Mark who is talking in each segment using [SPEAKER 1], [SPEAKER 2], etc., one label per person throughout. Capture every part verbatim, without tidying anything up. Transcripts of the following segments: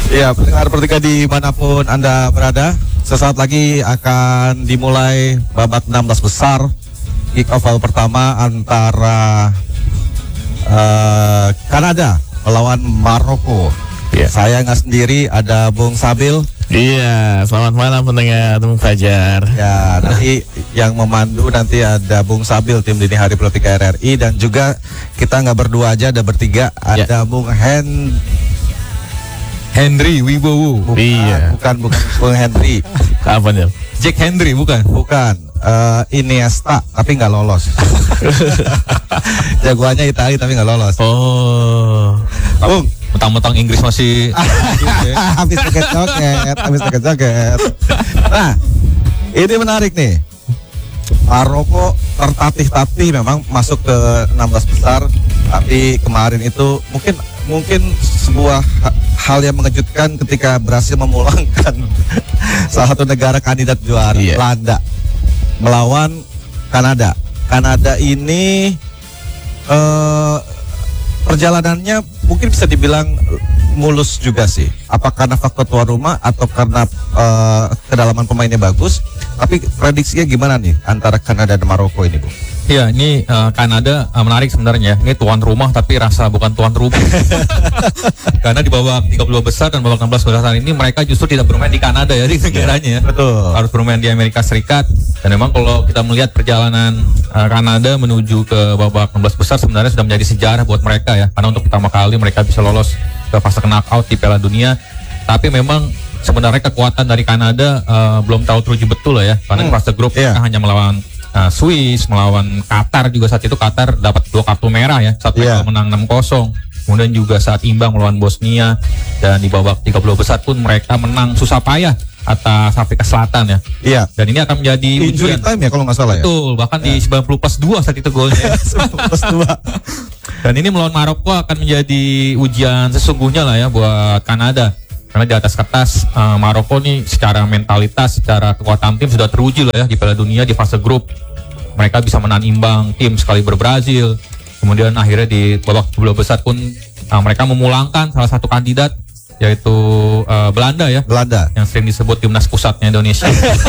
[SPEAKER 1] Ya, pendengar Pertiga dimanapun Anda berada, sesaat lagi akan dimulai babak enam belas besar kick off pertama antara uh, Kanada melawan Maroko. Yeah. Saya nggak sendiri, ada Bung Sabil.
[SPEAKER 2] Iya, selamat malam pendengar Bung Fajar.
[SPEAKER 1] Ya, nanti yang memandu nanti ada Bung Sabil tim Dini Hari Pertiga R R I, dan juga kita nggak berdua aja, ada bertiga, ada yeah. Bung Hen
[SPEAKER 3] Henry Wibowo.
[SPEAKER 1] Bukan,
[SPEAKER 2] iya.
[SPEAKER 1] bukan, bukan Bung Henry.
[SPEAKER 2] Apa nih?
[SPEAKER 3] Jack Henry bukan?
[SPEAKER 1] Bukan. Uh, Iniesta tapi nggak lolos. Jagoannya Itali tapi nggak lolos.
[SPEAKER 2] Oh,
[SPEAKER 1] Bung,
[SPEAKER 3] mentang-mentang Inggris masih
[SPEAKER 1] habis pakai joget, habis pakai joget. Nah, ini menarik nih. Maroko tertatih-tatih memang masuk ke enam belas besar, tapi kemarin itu mungkin mungkin sebuah hal yang mengejutkan ketika berhasil memulangkan salah satu negara kandidat juara, yeah. Belanda, melawan Kanada. Kanada ini uh, perjalanannya mungkin bisa dibilang mulus juga sih. Apa karena faktor tuan rumah atau karena uh, kedalaman pemainnya bagus? Tapi prediksinya gimana nih antara Kanada dan Maroko ini, Bu?
[SPEAKER 3] Iya, ini uh, Kanada uh, menarik sebenarnya. Ini tuan rumah tapi rasa bukan tuan rumah. Karena di babak tiga puluh besar dan babak enam belas besar ini mereka justru tidak bermain di Kanada ya, di negaranya.
[SPEAKER 1] Betul.
[SPEAKER 3] Harus bermain di Amerika Serikat. Dan memang kalau kita melihat perjalanan uh, Kanada menuju ke babak enam belas besar sebenarnya sudah menjadi sejarah buat mereka ya. Karena untuk pertama kali mereka bisa lolos ke fase knockout di Piala Dunia. Tapi memang sebenarnya kekuatan dari Kanada uh, belum tahu teruji betul lah ya. Karena hmm. fase grup yeah. mereka hanya melawan uh, Swiss, melawan Qatar juga. Saat itu Qatar dapat dua kartu merah ya, saat yeah. mereka menang enam kosong. Kemudian juga saat imbang melawan Bosnia, dan di babak tiga puluh besar pun mereka menang susah payah atas Afrika Selatan ya.
[SPEAKER 1] Iya.
[SPEAKER 3] Dan ini akan menjadi
[SPEAKER 1] injury
[SPEAKER 3] ujian
[SPEAKER 1] time ya kalau nggak salah ya.
[SPEAKER 3] Betul, bahkan yeah. di sembilan puluh plus dua saat itu golnya.
[SPEAKER 1] sembilan puluh plus dua.
[SPEAKER 3] Dan ini melawan Maroko akan menjadi ujian sesungguhnya lah ya buat Kanada. Karena di atas kertas uh, Maroko nih secara mentalitas, secara kekuatan tim sudah teruji lah ya di Piala Dunia di fase grup. Mereka bisa menahan imbang tim sekali berbrazil. Kemudian akhirnya di babak kedua besar pun uh, mereka memulangkan salah satu kandidat, yaitu uh, Belanda ya.
[SPEAKER 1] Belanda.
[SPEAKER 3] Yang sering disebut timnas pusatnya Indonesia.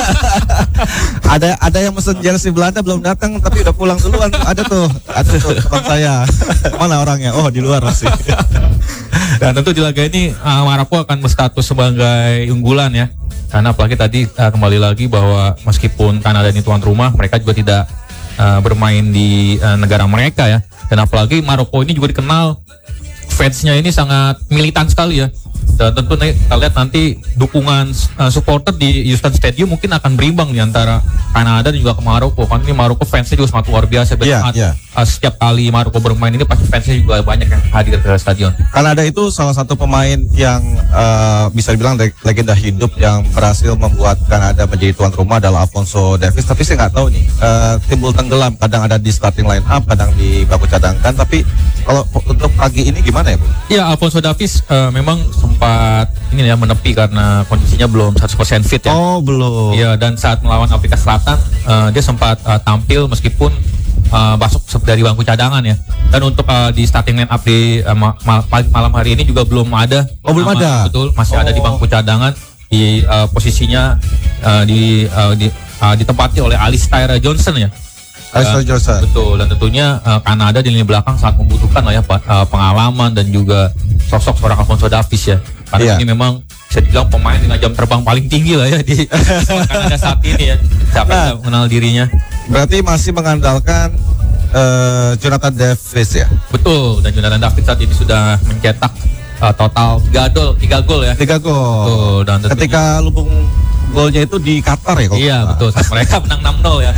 [SPEAKER 1] ada ada yang mesen jersey Belanda belum datang tapi udah pulang duluan. Ada tuh, ada tuh teman saya. Mana orangnya? Oh, di luar masih.
[SPEAKER 3] Dan tentu di laga ini uh, Maroko akan berstatus sebagai unggulan ya. Karena apalagi tadi uh, kembali lagi bahwa meskipun Kanada ini tuan rumah, mereka juga tidak uh, bermain di uh, negara mereka ya. Dan apalagi Maroko ini juga dikenal fansnya ini sangat militan sekali ya. Dan tentu kita lihat nanti dukungan uh, supporter di Houston Stadium mungkin akan berimbang nih antara Kanada dan juga ke Maroko. Karena ini Maroko fansnya juga sangat luar biasa.
[SPEAKER 1] Yeah, yeah.
[SPEAKER 3] Uh, setiap kali Maroko bermain ini pasti fansnya juga banyak yang hadir ke stadion.
[SPEAKER 1] Kanada itu salah satu pemain yang uh, bisa dibilang legenda hidup yang berhasil membuat Kanada menjadi tuan rumah adalah Alphonso Davies. Tapi saya nggak tahu nih, uh, timbul tenggelam, kadang ada di starting line up, kadang di bangku cadangkan. Tapi kalau untuk pagi ini gimana ya, Bu?
[SPEAKER 3] Ya, Alphonso Davies uh, memang sempat ini ya menepi karena kondisinya belum seratus persen fit ya.
[SPEAKER 1] Oh, belum.
[SPEAKER 3] Iya, dan saat melawan Afrika Selatan uh, dia sempat uh, tampil meskipun uh, masuk dari bangku cadangan ya. Dan untuk uh, di starting line up di uh, ma ma malam hari ini juga belum ada.
[SPEAKER 1] Oh, belum ada.
[SPEAKER 3] Betul, masih
[SPEAKER 1] oh.
[SPEAKER 3] ada di bangku cadangan, di uh, posisinya uh, di uh, di uh, ditempati oleh Alistair Johnson ya.
[SPEAKER 1] Alistair Johnson.
[SPEAKER 3] Betul, dan tentunya uh, Kanada di lini belakang sangat membutuhkan lah ya uh, pengalaman dan juga sosok seorang Alphonso Davies ya. Karena yeah. ini memang bisa dibilang pemain dengan jam terbang paling tinggi lah ya di Kanada saat ini ya. Siapa yang nah, mengenal dirinya?
[SPEAKER 1] Berarti masih mengandalkan uh, Jonathan Davies ya?
[SPEAKER 3] Betul, dan Jonathan Davies saat ini sudah mencetak uh, total tiga gol, tiga gol ya.
[SPEAKER 1] tiga gol. Betul, dan tentunya, ketika lubung golnya itu di Qatar ya?
[SPEAKER 3] Iya betul, saat mereka menang enam nol ya.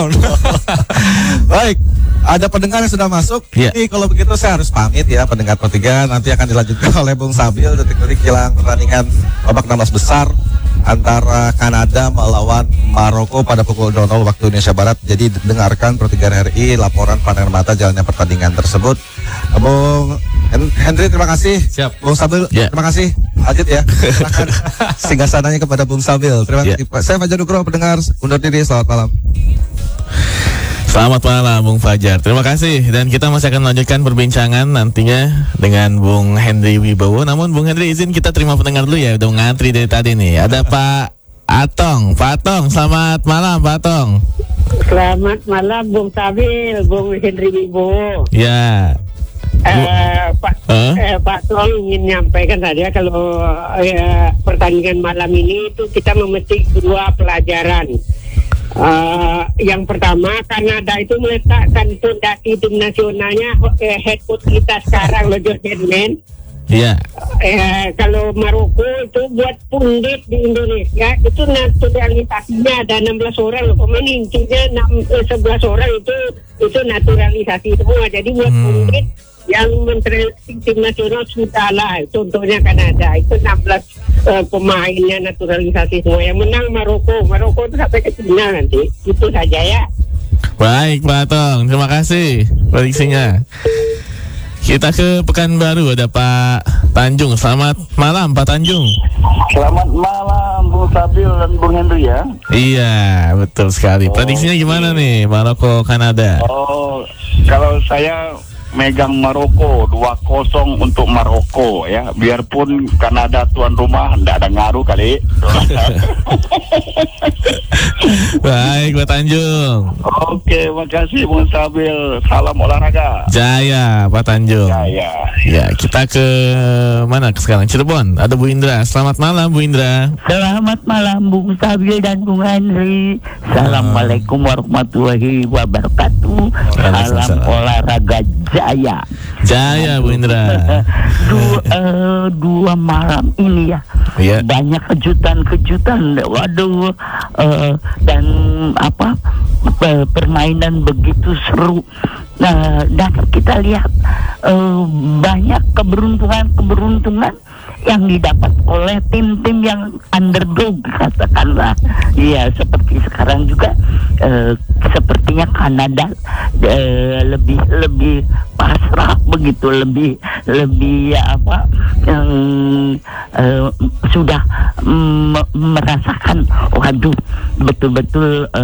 [SPEAKER 1] Baik, ada pendengar yang sudah masuk. Yeah. Jadi kalau begitu saya harus pamit ya, pendengar Pertiga. Nanti akan dilanjutkan oleh Bung Sabil detik-detik jelang pertandingan babak enam belas besar antara Kanada melawan Maroko pada pukul nol nol waktu Indonesia Barat. Jadi dengarkan Pertiga R R I laporan pandangan mata jalannya pertandingan tersebut. Bung Henry terima kasih.
[SPEAKER 3] Siap.
[SPEAKER 1] Bung Sabil yeah. terima kasih. Lanjut ya. Silakan singgah sananya kepada Bung Sabil. Terima kasih. Yeah. Saya Fajar Nugro, pendengar undur diri, selamat malam.
[SPEAKER 2] Selamat malam Bung Fajar. Terima kasih dan kita masih akan melanjutkan perbincangan nantinya dengan Bung Henry Wibowo. Namun Bung Henry izin kita terima pendengar dulu ya, udah ngantri dari tadi nih. Ada Pak Atong. Pak Atong, selamat malam Pak Atong.
[SPEAKER 4] Selamat malam Bung Sabil, Bung Henry Wibowo.
[SPEAKER 2] Ya.
[SPEAKER 4] Eh, Pak
[SPEAKER 2] Huh?
[SPEAKER 4] eh, Pak Tol ingin menyampaikan saja kalau eh, pertandingan malam ini itu kita memetik dua pelajaran. Eh, yang pertama, Kanada itu meletakkan fondasi tim nasionalnya eh, head coach kita sekarang loh, Joe Hedman.
[SPEAKER 2] Iya.
[SPEAKER 4] Eh, kalau Maroko itu buat pundit di Indonesia itu naturalisasinya ada enam belas orang loh, pemain intinya sebelas orang itu itu naturalisasi semua. Jadi buat
[SPEAKER 2] Hmm.
[SPEAKER 4] pundit yang menteri tim nasional sudah lah, contohnya Kanada itu enam belas uh, pemainnya naturalisasi semua. Yang menang Maroko, Maroko itu sampai ke final nanti. Itu saja ya.
[SPEAKER 2] Baik Pak Atong, terima kasih prediksinya. Kita ke Pekanbaru, ada Pak Tanjung. Selamat malam Pak Tanjung.
[SPEAKER 5] Selamat malam Bung Sabil dan Bung Henry ya.
[SPEAKER 2] Iya, betul sekali. Prediksinya gimana nih Maroko Kanada?
[SPEAKER 5] Oh, kalau saya megang Maroko dua kosong untuk Maroko ya. Biarpun Kanada tuan rumah enggak ada ngaruh kali.
[SPEAKER 2] Baik Pak Tanjung.
[SPEAKER 5] Oke, makasih Bung Sabil. Salam olahraga.
[SPEAKER 2] Jaya Pak Tanjung.
[SPEAKER 5] Jaya.
[SPEAKER 2] Ya, kita ke mana sekarang? Cirebon. Ada Bu Indra. Selamat malam Bu Indra.
[SPEAKER 6] Selamat malam Bung Sabil dan Bung Henry. Assalamualaikum warahmatullahi wabarakatuh. Salam
[SPEAKER 2] Waalaikumsalam.
[SPEAKER 6] olahraga jaya.
[SPEAKER 2] Jaya Bu Indra.
[SPEAKER 6] Dua, eh, dua malam ini ya.
[SPEAKER 2] Iya.
[SPEAKER 6] Banyak kejutan-kejutan. Waduh, eh, dan apa pe- permainan begitu seru. Nah, dan kita lihat eh, banyak keberuntungan-keberuntungan yang didapat oleh tim-tim yang underdog katakanlah. Iya, seperti sekarang juga eh, sepertinya Kanada eh, lebih lebih pasrah begitu, lebih lebih ya apa yang eh, sudah mm, merasakan waduh betul-betul eh,